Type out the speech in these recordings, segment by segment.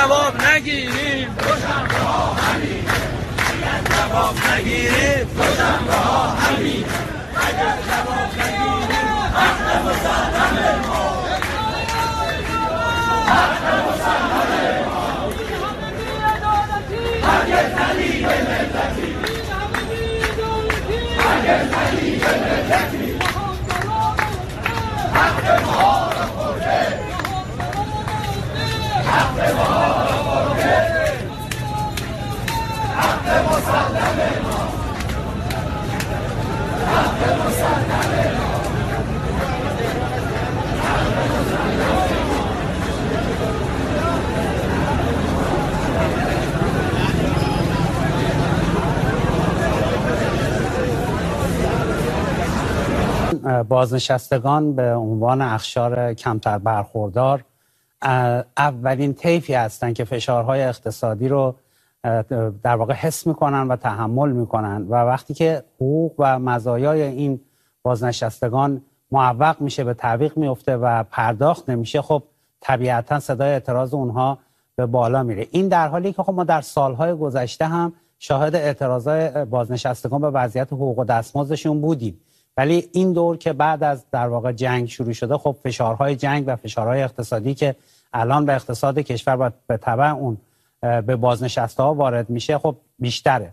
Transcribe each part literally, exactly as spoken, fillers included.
جواب نگیریم دوشنبه ها همین، اگر جواب نگیریم دوشنبه ها همین، اگر جواب نگیریم حق مسلم ما، حق مسلم ما، هرگز ندید ملتی، هرگز ندید ملتی، حق ما را خورده، حق ما را خورده، حق مسلم ما، حق مسلم ما. بازنشستگان به عنوان اقشار کمتر برخوردار اولین طیفی هستند که فشارهای اقتصادی رو در واقع حس میکنن و تحمل میکنن و وقتی که حقوق و مزایای این بازنشستگان معوق میشه، به تعویق میفته و پرداخت نمیشه، خب طبیعتا صدای اعتراض اونها به بالا میره. این در حالی که خب ما در سالهای گذشته هم شاهد اعتراضای بازنشستگان به وضعیت حقوق و دستمزدشون بودیم، ولی این دور که بعد از در واقع جنگ شروع شده، خب فشارهای جنگ و فشارهای اقتصادی که الان به اقتصاد کشور و به تبع اون به بازنشسته ها وارد میشه خب بیشتره.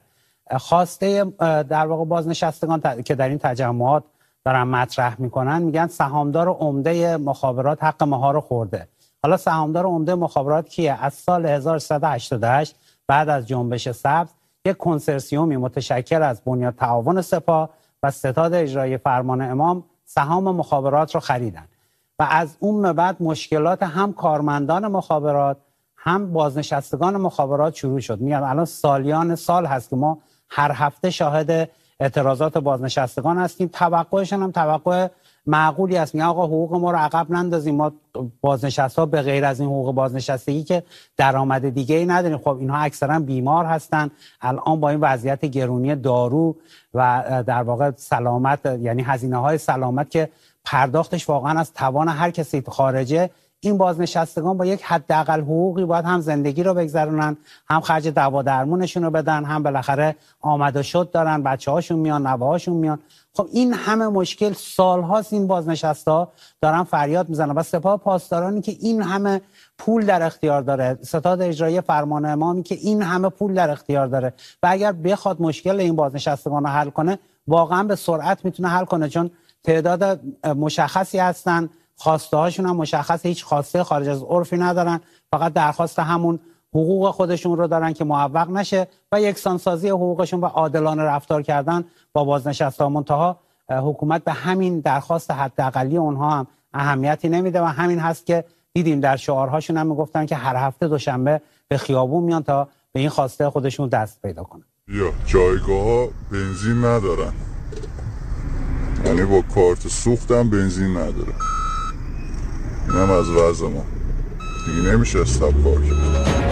خواسته در واقع بازنشستگان که در این تجمعات دارن مطرح میکنن، میگن سهامدار عمده مخابرات حق ماها رو خورده. حالا سهامدار عمده مخابرات کیه؟ از سال هزار و سیصد و هشتاد و هشت بعد از جنبش سبز یک کنسرسیومی متشکل از بنیاد تعاون سپاه و ستاد اجرایی فرمان امام سهام مخابرات رو خریدن و از اون به بعد مشکلات هم کارمندان مخابرات هم بازنشستگان مخابرات شروع شد. میگم الان سالیان سال هست که ما هر هفته شاهد اعتراضات بازنشستگان هستیم. توقعشون هم توقع معقولی است. میگن آقا حقوق ما رو عقب نندازیم، ما بازنشسته به غیر از این حقوق بازنشستگی که درآمد دیگه ای نداریم. خب اینها اکثرا بیمار هستن، الان با این وضعیت گرونی دارو و در واقع سلامت، یعنی هزینه های سلامت که پرداختش واقعا از توان هر کسی خارجه، این بازنشستگان با یک حداقل حقوقی باید هم زندگی رو بگذرونن، هم خرج دوا درمونشون رو بدن، هم بالاخره آمده شد دارن، بچه‌هاشون میان، نوه‌هاشون میان. خب این همه مشکل سال‌هاست این بازنشسته دارن فریاد میزنن و سپاه پاسدارانی که این همه پول در اختیار داره، ستاد اجرایی فرمان امامی که این همه پول در اختیار داره و اگر بخواد مشکل این بازنشستگان رو حل کنه واقعا به سرعت میتونه حل کنه، چون تعداد مشخصی هستن، خواسته هاشون هم مشخص، هیچ خواسته خارج از عرفی ندارن، فقط درخواست همون حقوق خودشون رو دارن که معوق نشه و یکسانسازی حقوقشون و عادلانه رفتار کردن با بازنشسته. منتها حکومت به همین درخواست حداقلی اونها هم اهمیتی نمیده و همین هست که دیدیم در شعارهاشون هم میگفتن که هر هفته دوشنبه به خیابون میان تا به این خواسته خودشون دست پیدا کنن. یا جایگاه ها بنزین ندارن، یعنی با کارت سوختم بنزین نداره. اینم از وضع ما دیگه، نمیشه استاب کار کرد.